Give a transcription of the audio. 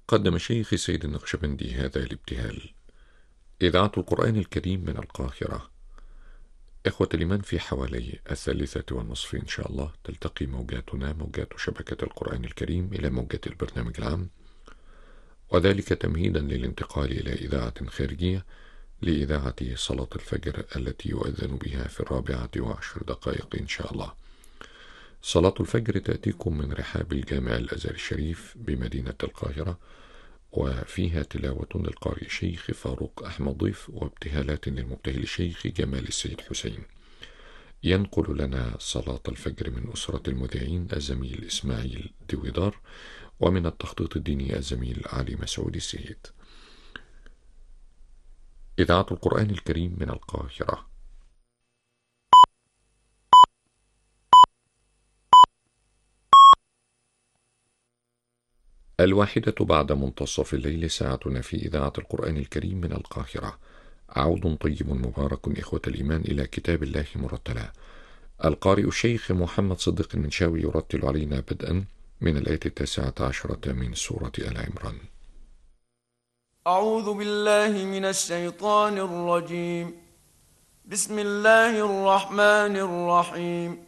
قدم شيخ سيد النقشبندي هذا الابتهال: إذاعة القرآن الكريم من القاهرة. إخوة الإيمان، في حوالي 3:30 إن شاء الله تلتقي موجاتنا، موجات شبكة القرآن الكريم، إلى موجات البرنامج العام، وذلك تمهيدا للانتقال إلى إذاعة خارجية لإذاعة صلاة الفجر التي يؤذن بها في 14:10 إن شاء الله. صلاة الفجر تأتيكم من رحاب الجامع الأزهر الشريف بمدينة القاهرة، وفيها تلاوة للقارئ الشيخ فاروق أحمد ضيف، وابتهالات للمبتهل الشيخ جمال السيد حسين. ينقل لنا صلاة الفجر من أسرة المذيعين الزميل إسماعيل دويدار، ومن التخطيط الديني الزميل علي مسعود السيد. إذاعة القرآن الكريم من القاهرة. الواحدة بعد منتصف الليل ساعتنا في إذاعة القرآن الكريم من القاهرة. عود طيب مبارك إخوة الإيمان إلى كتاب الله مرتلا. القارئ الشيخ محمد صديق المنشاوي يرتل علينا بدءا من الآية 19 من سورة آل عمران. أعوذ بالله من الشيطان الرجيم. بسم الله الرحمن الرحيم.